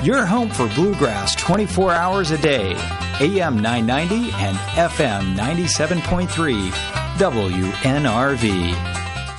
Your home for bluegrass 24 hours a day. AM 990 and FM 97.3 WNRV.